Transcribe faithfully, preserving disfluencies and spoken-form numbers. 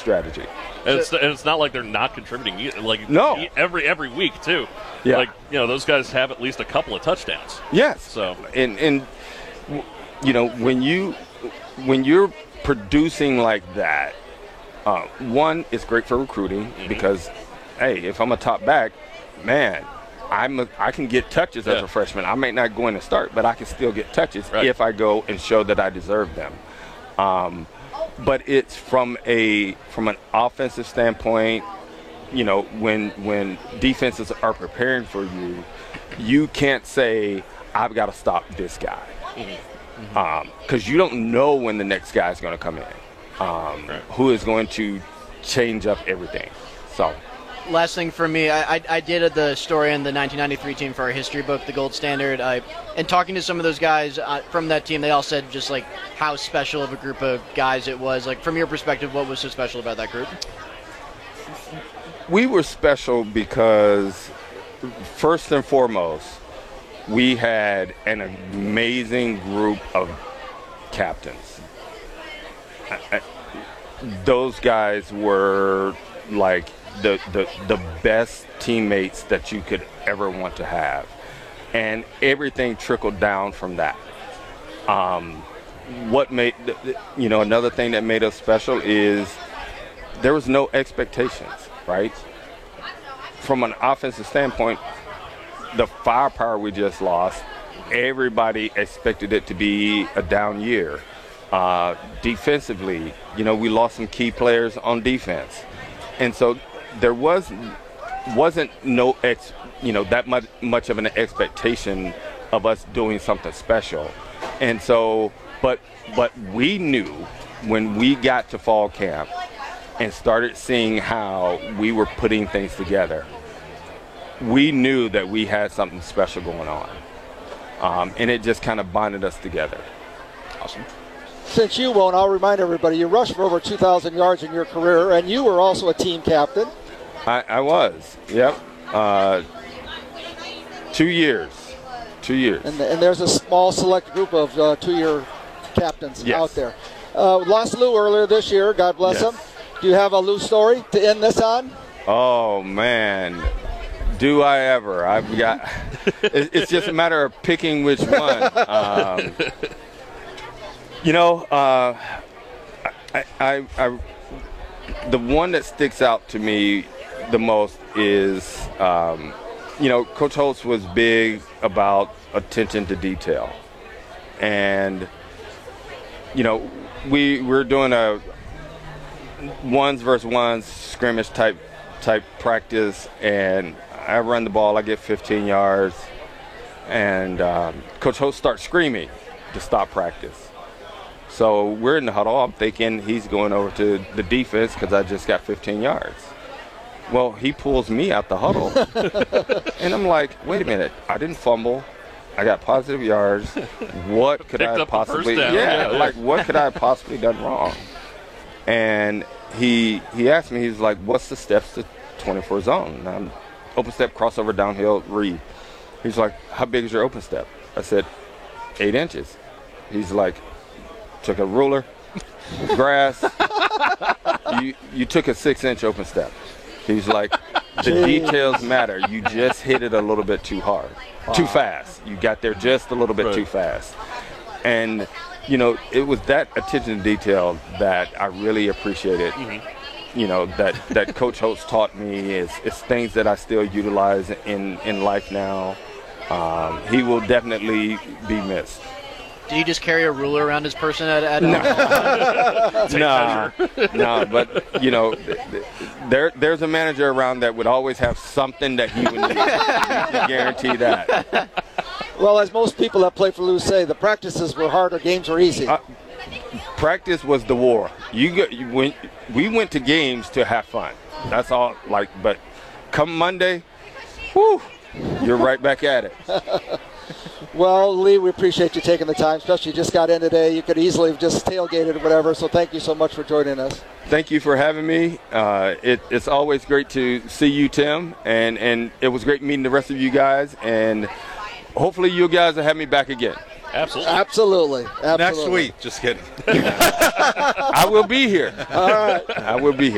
strategy. And it's, and it's not like they're not contributing. either. Like No. every every week too. Yeah. Like you know, those guys have at least a couple of touchdowns. Yes. So and and you know when you when you're producing like that, uh, one, it's great for recruiting mm-hmm. because, hey, if I'm a top back, man, I'm a, I can get touches yeah. as a freshman. I may not go in and start, but I can still get touches right. if I go and show that I deserve them. Um, but it's from a from an offensive standpoint. You know, when when defenses are preparing for you, you can't say, I've got to stop this guy. Because mm-hmm. um, you don't know when the next guy is going to come in, um, right. who is going to change up everything. So, last thing for me, I, I, I did the story on the nineteen ninety-three team for our history book, The Gold Standard. I, and talking to some of those guys uh, from that team, they all said just like how special of a group of guys it was. Like from your perspective, what was so special about that group? We were special because, first and foremost, we had an amazing group of captains. I, I, those guys were like the, the the best teammates that you could ever want to have. And everything trickled down from that. Um, what made, you know, another thing that made us special is there was no expectations. Right? From an offensive standpoint, the firepower we just lost, everybody expected it to be a down year. Uh, defensively, you know, we lost some key players on defense. And so there was, wasn't no, ex, you know, that much, much of an expectation of us doing something special. And so, but, but we knew when we got to fall camp, and started seeing how we were putting things together, we knew that we had something special going on. Um, and it just kind of bonded us together. Awesome. Since you won't, I'll remind everybody, you rushed for over two thousand yards in your career, and you were also a team captain. I, I was, yep. Uh, two years. Two years. And, and there's a small select group of uh, two-year captains yes. out there. Uh, lost Lou earlier this year, God bless yes. him. Do you have a Lou story to end this on? Oh, man. Do I ever? I've got – it's just a matter of picking which one. Um, you know, uh, I, I, I, the one that sticks out to me the most is, um, you know, Coach Holtz was big about attention to detail. And, you know, we, we're doing a – ones versus ones scrimmage type type practice, and I run the ball. I get fifteen yards, and um, Coach Holtz starts screaming to stop practice. So we're in the huddle. I'm thinking he's going over to the defense because I just got fifteen yards. Well, he pulls me out the huddle, and I'm like, wait a minute, I didn't fumble. I got positive yards. What could Picked I up the possibly? first down. Yeah, Yeah. like what could I have possibly done wrong? And he he asked me, he's like, what's the steps to twenty-four zone? And I'm open step, crossover, downhill, read. He's like, how big is your open step? I said, eight inches. He's like, took a ruler, grass. you you took a six inch open step. He's like, the details matter. You just hit it a little bit too hard, wow. too fast. You got there just a little bit right. too fast. And you know, it was that attention to detail that I really appreciated. Mm-hmm. You know, that, that Coach Holtz taught me is, is things that I still utilize in, in life now. Um, he will definitely be missed. Did he just carry a ruler around his person at, at no. no, no, but you know, there there's a manager around that would always have something that he would need. I guarantee that. Well, as most people that play for Lou say, the practices were hard or games were easy. Uh, practice was the war. You, get, you went, we went to games to have fun. That's all. Like, but come Monday, whew, you're right back at it. Well, Lee, we appreciate you taking the time, especially you just got in today. You could easily have just tailgated or whatever, so thank you so much for joining us. Thank you for having me. Uh, it, it's always great to see you, Tim, and, and it was great meeting the rest of you guys, and hopefully you guys will have me back again. Absolutely. Absolutely. Absolutely. Next week. Just kidding. I will be here. All right. I will be here.